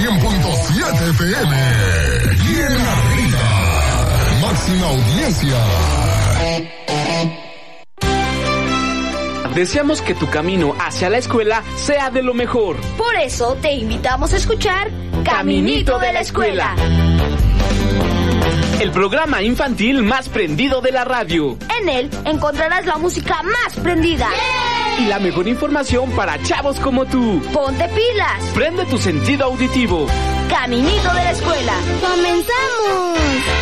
100.7 FM. Bien arriba. Máxima audiencia. Deseamos que tu camino hacia la escuela sea de lo mejor. Por eso te invitamos a escuchar Caminito de la Escuela, el programa infantil más prendido de la radio. En él encontrarás la música más prendida. Y la mejor información para chavos como tú. Ponte pilas. Prende tu sentido auditivo. Caminito de la Escuela. ¡Comenzamos!